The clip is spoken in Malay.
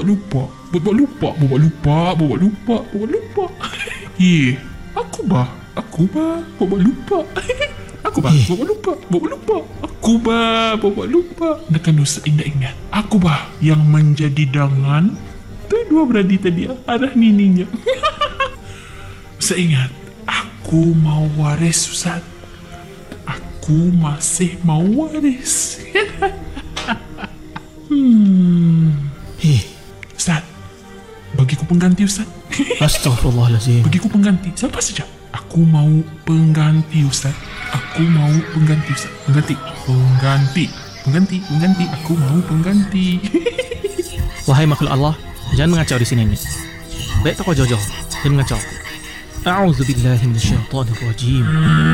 lupa. Aku buat lupa. Nakkan dosa ingat. Aku yang menjadi dangan. Tu dua beradik tadi arah nininya. Saya ingat, aku mau waris, Ustaz. Aku masih mau waris. Ustaz, bagiku pengganti, Ustaz. Astaghfirullahalazim. Bagiku pengganti. Siapa saja? Aku mau pengganti, Ustaz. Aku mau pengganti, Ustaz. Pengganti. Aku mau pengganti. Wahai makhluk Allah, jangan mengacau di sini ni. Baik tak kau jauh-jauh. Jangan mengacau. A'udzubillahi minasyaitonirrajim.